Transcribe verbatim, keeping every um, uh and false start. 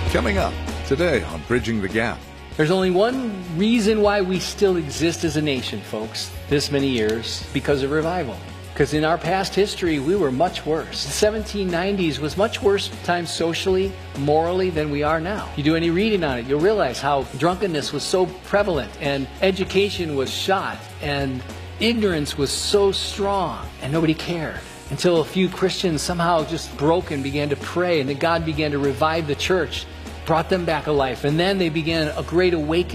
Coming up today on Bridging the Gap. There's only one reason why we still exist as a nation, folks, this many years, because of revival. Because in our past history, we were much worse. The seventeen nineties was much worse times socially, morally, than we are now. You do any reading on it, you'll realize how drunkenness was so prevalent, and education was shot, and ignorance was so strong, and nobody cared. Until a few Christians somehow just broke and began to pray, and then God began to revive the church, brought them back alive, and then they began a great awakening.